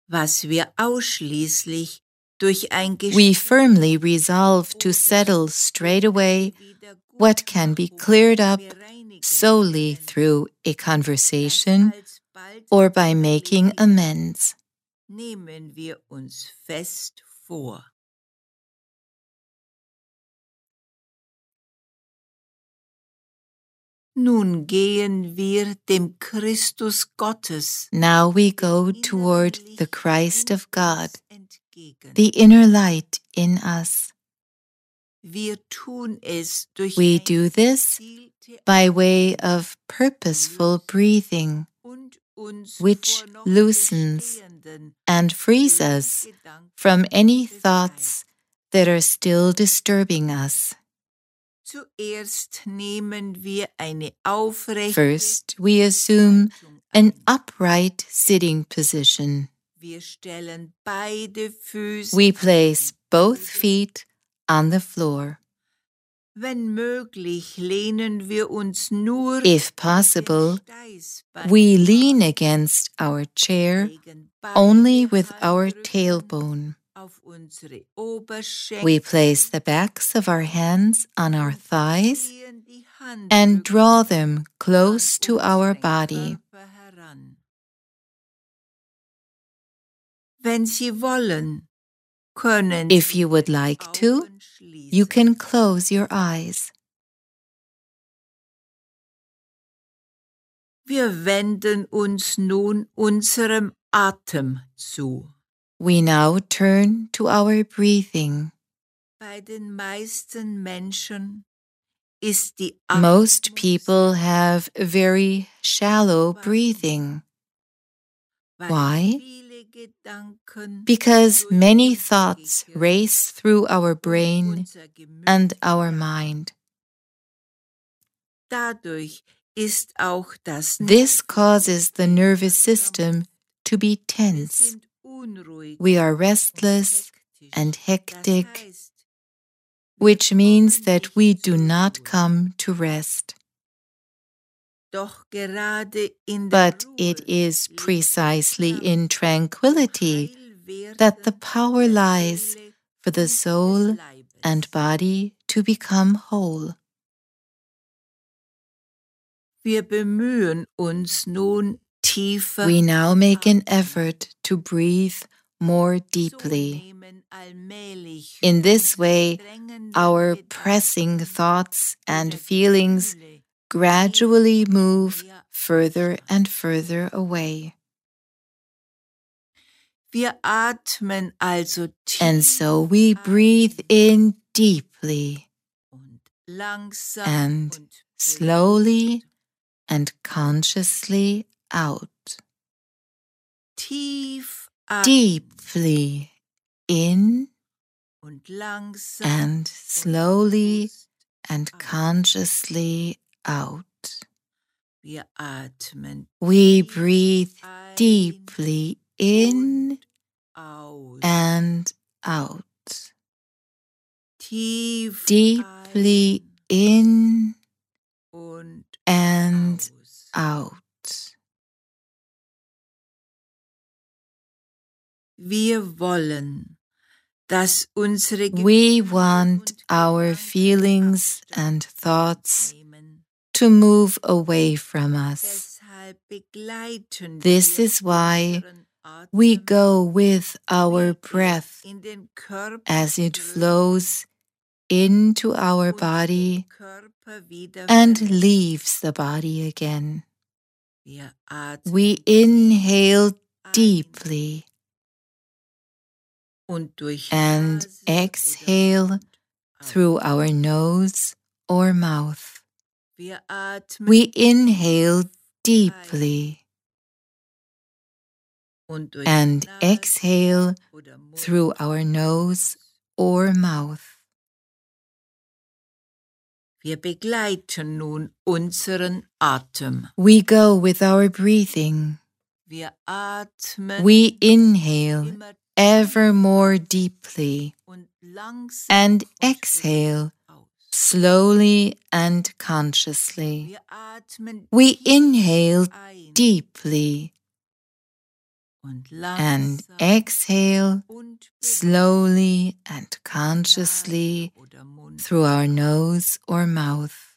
was wir ausschließlich durch ein We firmly resolve to settle straight away what can be cleared up solely through a conversation or by making amends. Nehmen wir uns fest vor. Nun gehen wir dem Christus Gottes. Now we go toward the Christ of God, the inner light in us. Wir tun es durch We do this by way of purposeful breathing, which loosens and frees us from any thoughts that are still disturbing us. Zuerst nehmen wir eine aufrechte First, we assume an upright sitting position. Wir stellen beide Füße We place both feet on the floor. Wenn möglich, lehnen wir uns nur If possible, we lean against our chair only with our tailbone. auf unsere Oberschenkel, We place the backs of our hands on our thighs ziehen die Hand and draw them close to our body. heran. Wenn Sie wollen, können If Sie you would like to, Augen schließen. you can close your eyes. Wir wenden uns nun unserem Atem zu. We now turn to our breathing. Bei den meisten Menschen ist die Most people have very shallow breathing. Why? Viele Gedanken Because durch many unser thoughts Gehirn race through our und brain unser Gemüt and our mind. Dadurch ist auch das This causes the nervous system to be Wir tense. sind unruhig We are und restless hektisch. and Das hectic, heißt, which means kommen that we nicht do zur not Ruhe. come to rest. Doch gerade in der But Ruhe it is liegt precisely Kraft in tranquility Heilwerden that the power der lies Seele for the und des soul Leibes. and body to become whole. Wir bemühen uns nun tiefer We now zu make an atmen. effort to breathe more So deeply. nehmen allmählich In this unsere way, drängenden our Gedanken pressing thoughts and oder feelings Gefühle gradually mehr und move mehr further Abstand. and further away. Wir atmen also And tief so we breathe in deeply und langsam and und slowly bewusst. and consciously out. Tief atmen Deeply in und langsam and und slowly bewusst and aus. consciously out. Wir atmen We tief breathe ein deeply in und aus. and out. Tief Deeply ein in und and aus. out. Wir wollen, dass unsere We Gefühle want und our Gedanken feelings Abstand and thoughts nehmen. to move away from us. Deshalb begleiten This wir is why unseren we Atem, go with our wie breath in den Körper as it strömt flows into our und den body Körper wieder and verlässt. leaves the body again. Wir atmen We tief inhale ein deeply und durch and Nase oder exhale Mund through aus. our nose or mouth. Wir atmen We inhale tief ein deeply und durch and Nase exhale oder Mund through our nose or mouth. Wir begleiten nun unseren Atem. We go with our breathing. Wir atmen We inhale immer ever more deeply und langsam and und exhale bewusst aus. slowly and consciously. Wir atmen We tief inhale ein deeply and exhale slowly and consciously through our nose or mouth.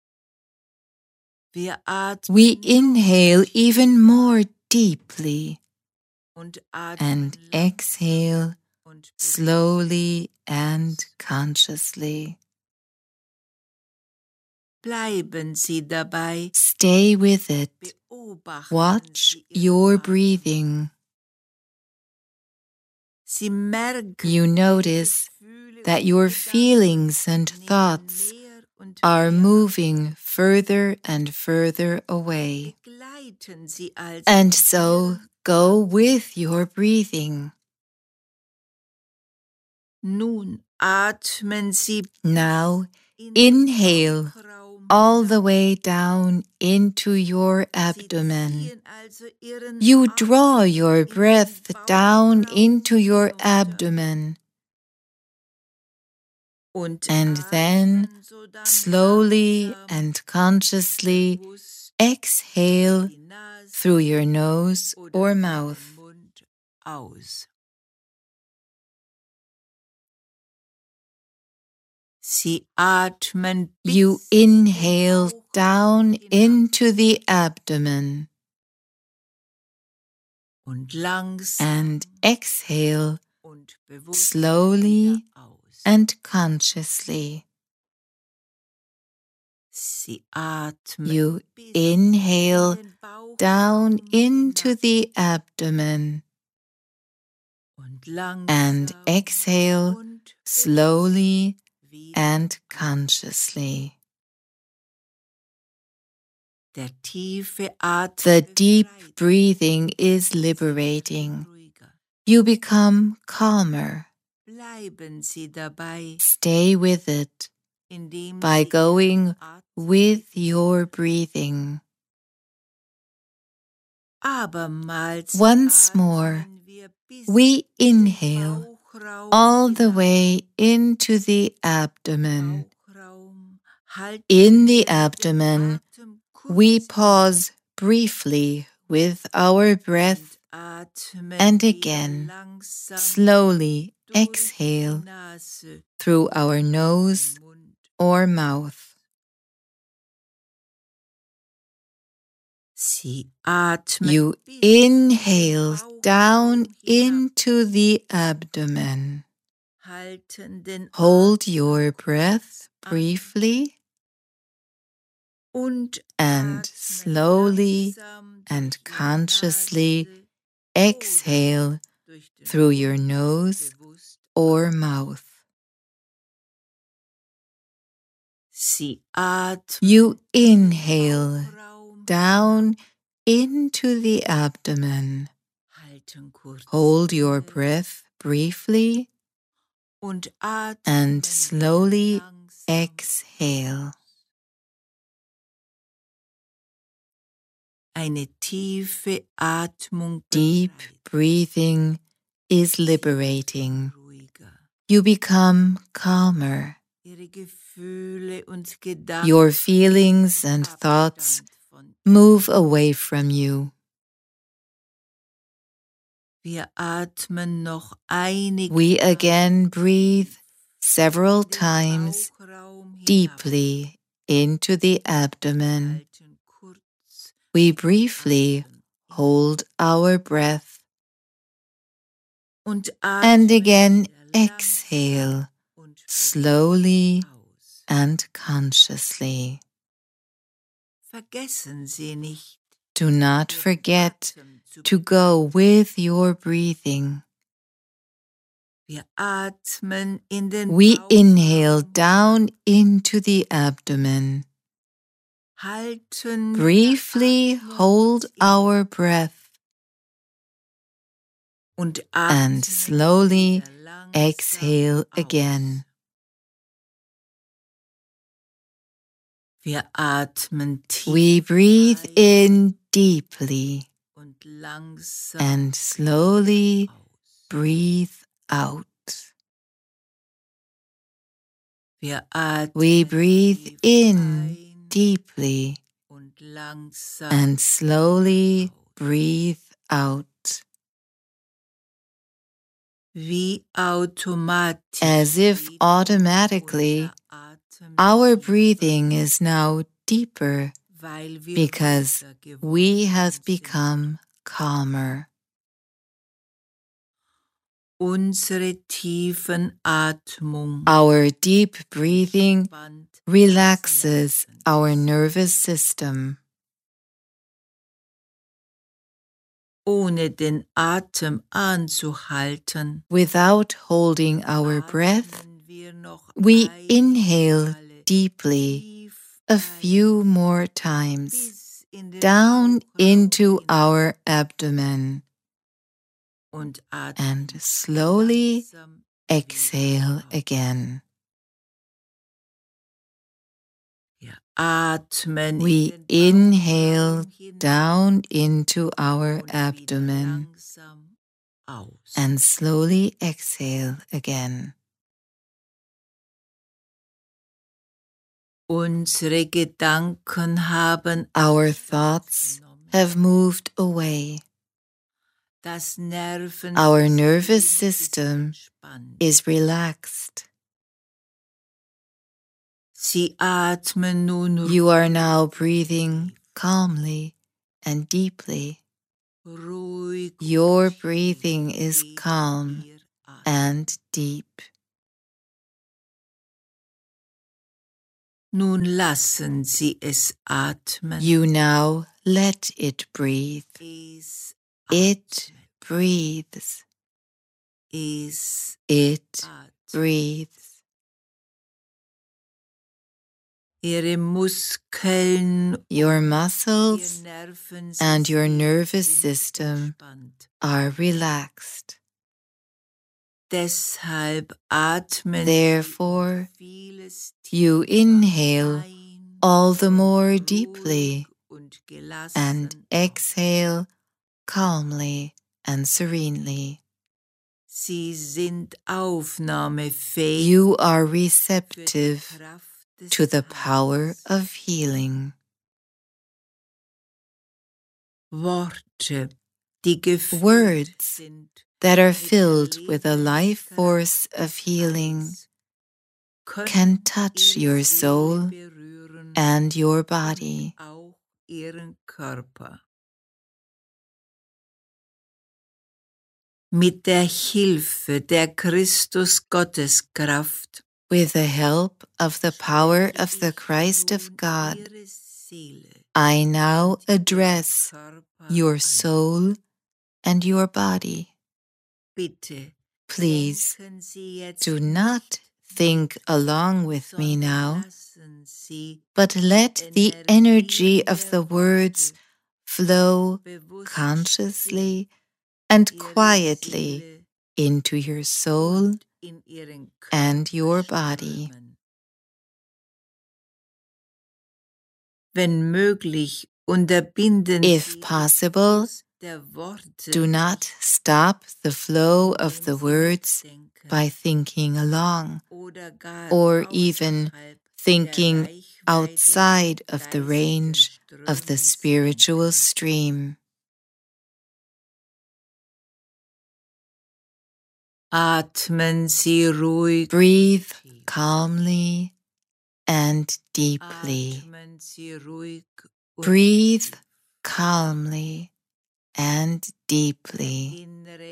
We inhale even more deeply and exhale slowly and consciously. Stay with it. Watch your breathing. You notice that your feelings and thoughts are moving further and further away. And so go with your breathing. Now inhale all the way down into your abdomen. You draw your breath down into your abdomen. And then slowly and consciously exhale through your nose or mouth. You inhale down into the abdomen and exhale slowly and consciously. You inhale down into the abdomen and exhale slowly and consciously. The deep breathing is liberating. You become calmer. Stay with it by going with your breathing. Once more, we inhale all the way into the abdomen. In the abdomen, we pause briefly with our breath and again slowly exhale through our nose or mouth. You inhale down into the abdomen. Hold your breath briefly and slowly and consciously exhale through your nose or mouth. You inhale down into the abdomen. Hold your breath briefly and slowly exhale. Deep breathing is liberating. You become calmer. Your feelings and thoughts move away from you. We again breathe several times deeply into the abdomen. We briefly hold our breath and again exhale slowly and consciously. Do not forget to go with your breathing. We inhale down into the abdomen. Briefly hold our breath and slowly exhale again. We breathe in deeply and slowly breathe out. We breathe in deeply and slowly breathe out. as if automatically our breathing is now deeper because we have become calmer. Our deep breathing relaxes our nervous system. Without holding our breath, we inhale deeply a few more times down into our abdomen and slowly exhale again. We inhale down into our abdomen and slowly exhale again. Our thoughts have moved away. Our nervous system is relaxed. You are now breathing calmly and deeply. Your breathing is calm and deep. Nun lassen Sie es atmen. You now let it breathe. It breathes. It breathes. Ihre Muskeln, your muscles and your nervous system are relaxed. Therefore, you inhale all the more deeply and exhale calmly and serenely. You are receptive to the power of healing. Words that are filled with a life force of healing can touch your soul and your body. Mit der Hilfe der Christus-Gotteskraft, with the help of the power of the Christ of God, I now address your soul and your body. Please do not think along with me now, but let the energy of the words flow consciously and quietly into your soul and your body. If possible, do not stop the flow of the words by thinking along, or even thinking outside of the range of the spiritual stream. Breathe calmly and deeply. Breathe calmly and deeply.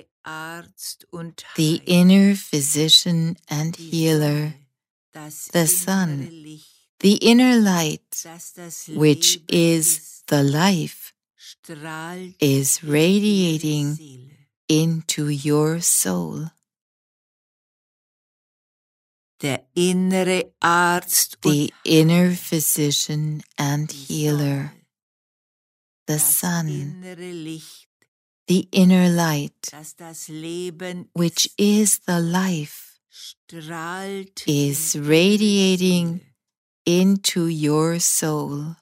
The inner physician and healer, the sun, the inner light, which is the life, is radiating into your soul. The inner physician and healer, the sun, the inner light, which is the life, is radiating into your soul.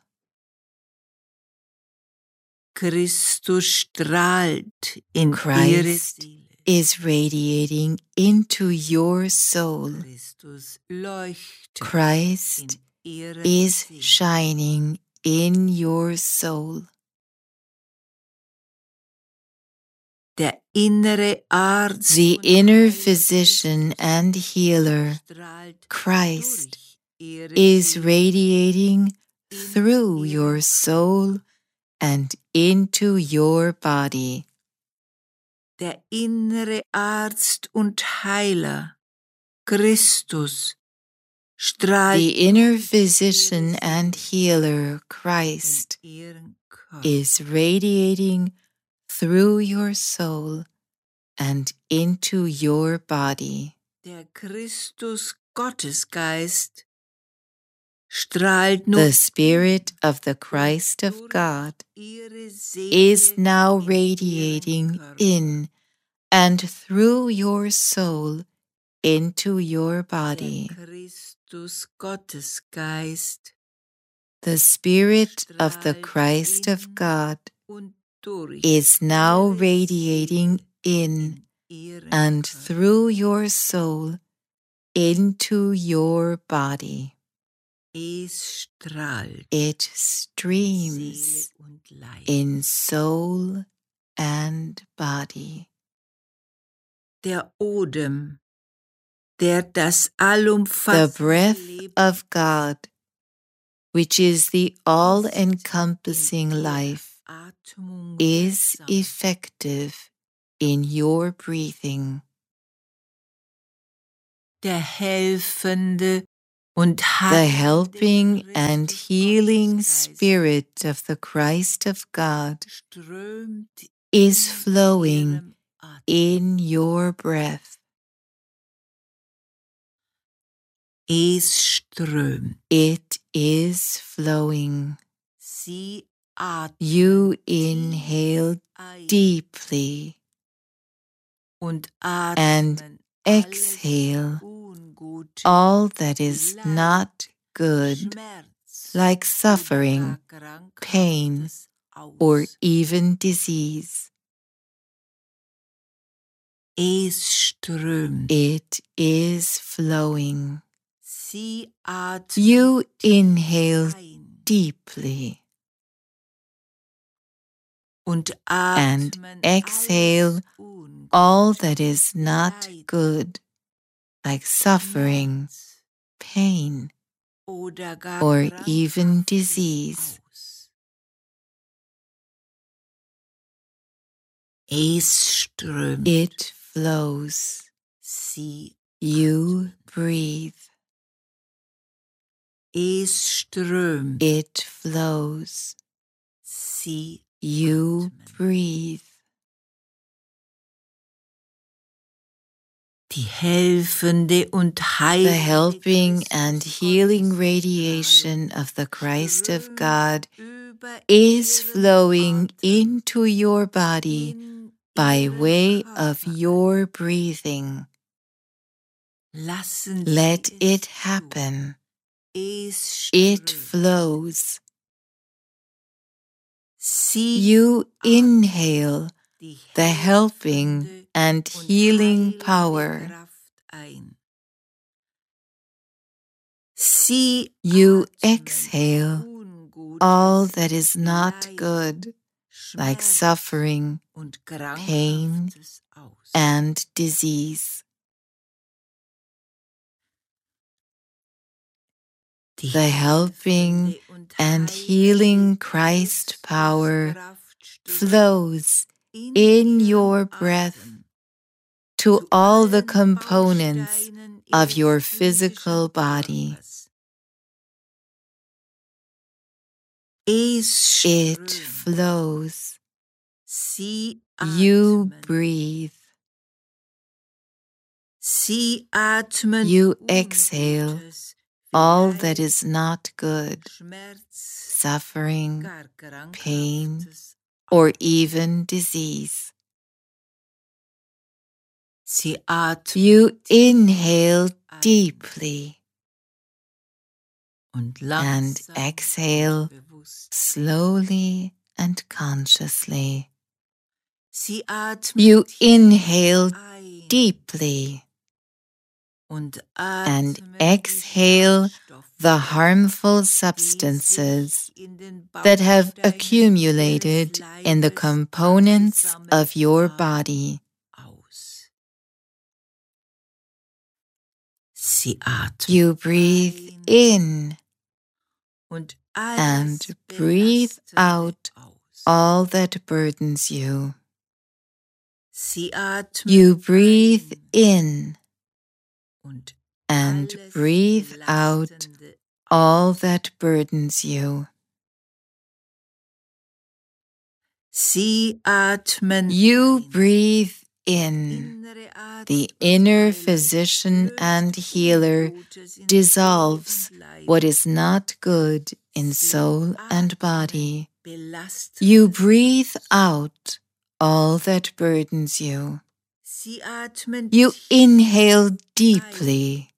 Christ is radiating into your soul. Christ is shining in your soul. Der innere Arzt the inner physician and healer, Christ, is radiating through your soul and into your body. Der innere Arzt und Heiler, Christus, strahlt The inner physician and healer, Christ, ihren Körper. is radiating through your soul and into your body. Der Christus Gottesgeist strahlt nun The Spirit of the Christ of God ihre Seele is now in ihren radiating Körper. in and through your soul into your Der body. Christus Gottesgeist The Spirit of the strahlt Christ of in God und durch is now ihre radiating Seele in ihren and Körper. through your soul into your body. Es strahlt It Seele streams und Leib. in soul and body. Der Odem, der das The allumfassende breath Leben of God, which is the ist all-encompassing in life, ihrer Atmung is wirksam. effective in your breathing. Der helfende und The heilende helping and Christus healing Gottesgeist Spirit of the Christ of God strömt is in flowing ihrem Atem. in your breath. Es strömt. It is flowing. Sie atmen You tief inhale ein deeply und and atmen exhale alles Ungute all that wie is Leid, not good, Schmerz like oder suffering, gar pain, Krankhaftes or aus. even disease. Es strömt. It is flowing. Sie atmen You tief inhale ein deeply und and atmen exhale alles all Ungute, that is not Leid, good, like suffering, Schmerz pain, oder gar or even Krankhaftes disease. aus. Es strömt. It flows. Sie You breathe. Es strömt. It flows. Sie You atmen. breathe. Die helfende und The heilende helping and Christus healing Gottesstrahlung radiation of the Christ of God über is ihren flowing Atem into your body in by ihren way of Körper your ein. breathing. Lassen Let Sie it es zu. happen. Es It strömt. flows. Sie You atmen inhale die the helping helfende and und healing heilende power. Kraft ein. Sie You atmen exhale Ungutes, all that is not Leid, good, like Schmerz suffering, und pain, Krankhaftes aus. and disease. Die The helping helfende und and heilende healing Christ power Christuskraft strömt flows in in Ihrem your breath Atem to zu all the allen components Bausteinen of Ihres your physischen physical body. Körpers. Es It strömt. flows. Sie You atmen. breathe. Sie atmen You exhale Ungutes wie all Leid, that is not good, Schmerz, suffering, gar pain, Krankhaftes or aus. even disease. Sie atmen You tief inhale ein deeply und and langsam exhale und bewusst. slowly and consciously. Sie atmen You tief inhale ein deeply and exhale the harmful substances that have accumulated in the components of your body. You breathe in and breathe out all that burdens you. You breathe in and breathe out all that burdens you. You breathe in. The inner physician and healer dissolves what is not good in soul and body. You breathe out all that burdens you. You inhale deeply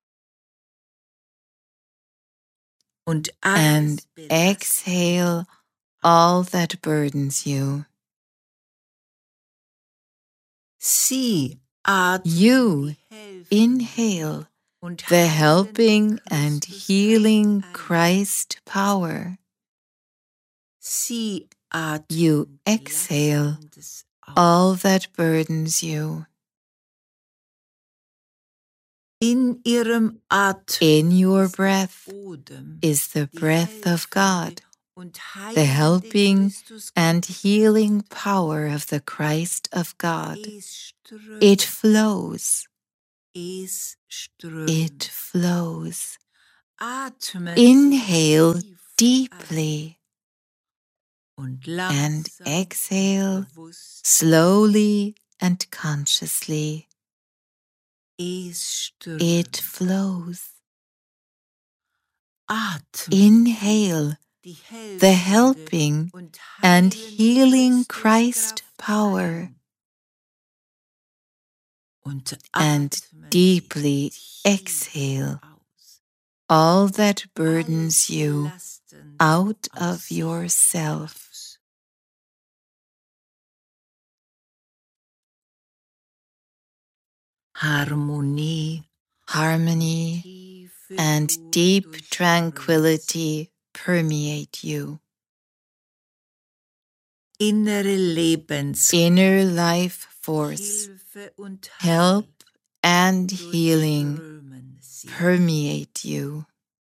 and exhale all that burdens you. You inhale the helping and healing Christ power. You exhale all that burdens you. In your breath is the breath of God, the helping and healing power of the Christ of God. It flows. It flows. Inhale deeply and exhale slowly and consciously. It flows. Inhale the helping and healing Christ power and deeply exhale all that burdens you out of yourself. Harmony and deep tranquility permeate you. Inner life force, help and healing permeate you.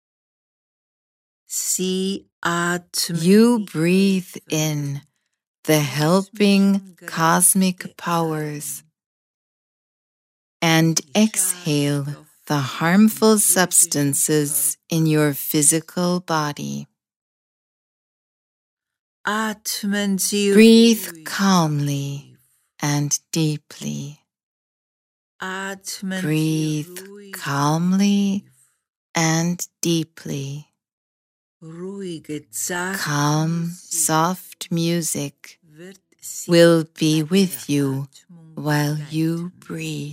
You breathe in the helping cosmic powers and exhale the harmful substances in your physical body. Breathe calmly and deeply. Breathe calmly and deeply. Calm, soft music will be with you while you breathe.